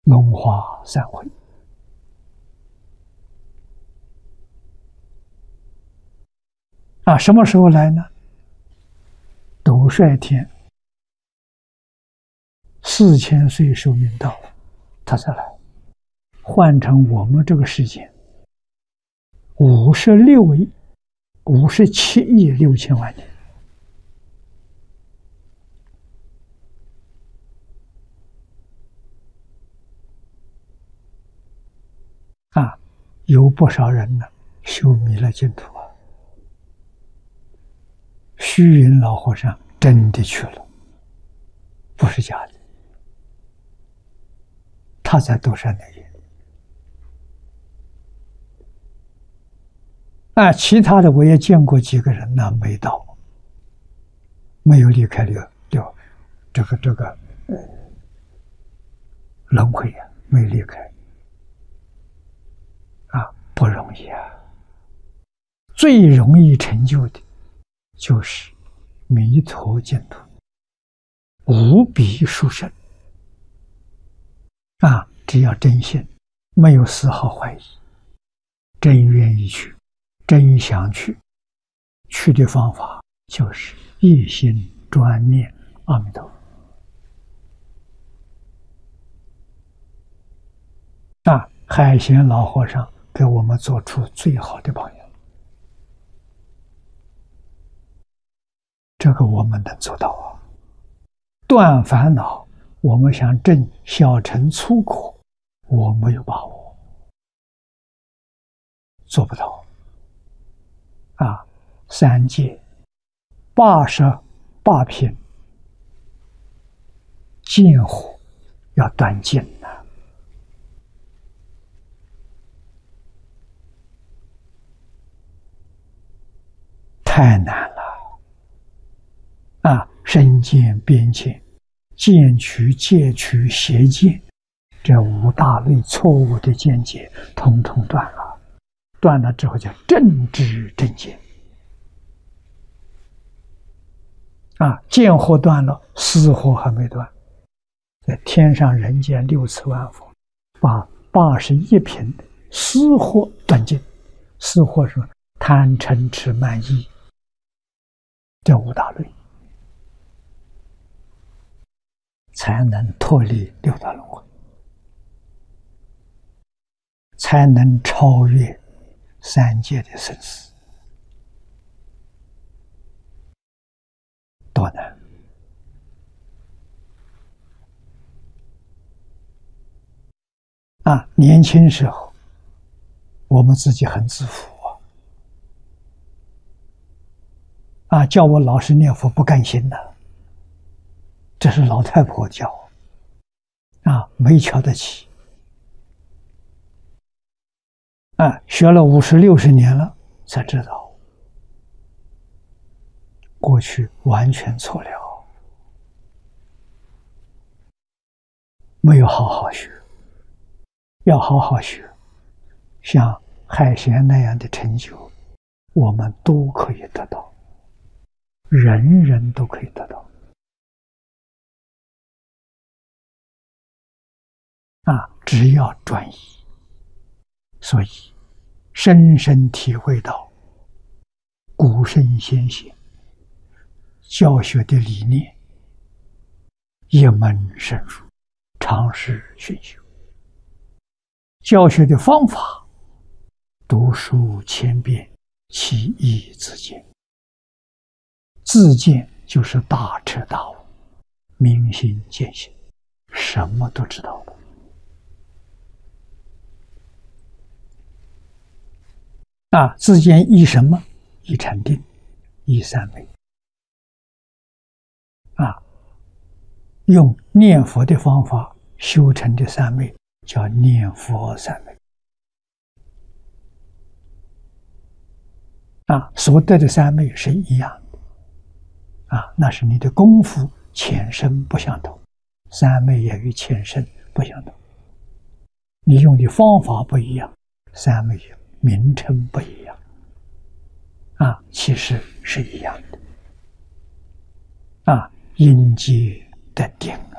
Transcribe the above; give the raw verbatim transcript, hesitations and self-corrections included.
龙华三会。啊，什么时候来呢？斗率天四千岁寿命到了，他才来。换成我们这个时间，五十六亿、五十七亿六千万年。啊，有不少人呢修弥勒净土啊。虚云老和尚真的去了，不是假的。他在斗山那边。啊，其他的我也见过几个人呢，没到，没有离开六六这个这个呃轮回呀、啊，没离开。啊，不容易啊！最容易成就的，就是弥陀净土，无比殊胜。啊，只要真信，没有丝毫怀疑，真愿意去，真想去，去的方法就是一心专念阿弥陀佛。啊，海贤老和尚给我们做出最好的榜样，这个我们能做到啊！断烦恼，我们想证小乘粗苦，我没有把握，做不到。啊，三界八十八品见火要断尽呐。太难了啊！身见、边见、见取、戒取、邪见，这五大类错误的见解，统统断了。断了之后叫正知正见。啊，见惑断了，思惑还没断。在天上人间六次万佛，把八十一品思惑断尽。思惑是贪嗔痴慢疑。这五大类才能脱离六道轮回，才能超越三界的生死。多难啊！年轻时候我们自己很自负啊，叫我老实念佛不甘心的，这是老太婆教啊，没瞧得起啊。学了五十六十年了，才知道过去完全错了，没有好好学，要好好学，像海贤那样的成就，我们都可以得到。人人都可以得到啊！只要专一，所以深深体会到古圣先贤教学的理念，一门深入，常识熏修；教学的方法，读书千遍，其义自见。自见就是大彻大悟，明心见性，什么都知道了。啊，自见依什么？依禅定，依三昧。啊，用念佛的方法修成的三昧，叫念佛三昧。啊，所得的三昧是一样的。啊，那是你的功夫浅深不相同，三昧也与浅深不相同。你用的方法不一样，三昧名称不一样，啊，其实是一样的。啊，因机得定啊。